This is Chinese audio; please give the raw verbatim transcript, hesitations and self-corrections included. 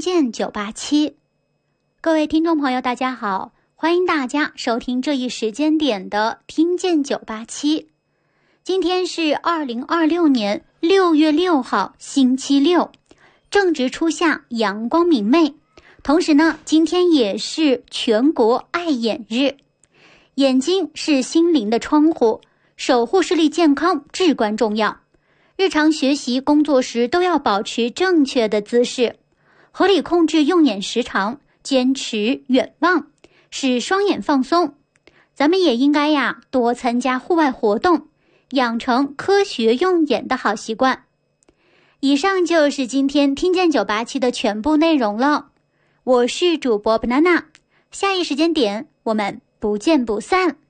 见九八七。各位听众朋友大家好，欢迎大家收听这一时间点的听见九八七。今天是二零二六年六月六号星期六，正值初夏，阳光明媚。同时呢，今天也是全国爱眼日。眼睛是心灵的窗户，守护视力健康至关重要。日常学习工作时都要保持正确的姿势，合理控制用眼时长，坚持远望，使双眼放松。咱们也应该呀多参加户外活动，养成科学用眼的好习惯。以上就是今天听见九八七的全部内容了。我是主播 banana， 下一时间点我们不见不散。